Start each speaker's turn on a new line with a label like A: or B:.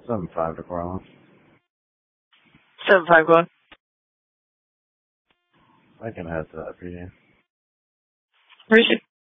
A: 7-5 to Corlin.
B: 7-5, go on.
A: I can add to that for you.
B: Appreciate it.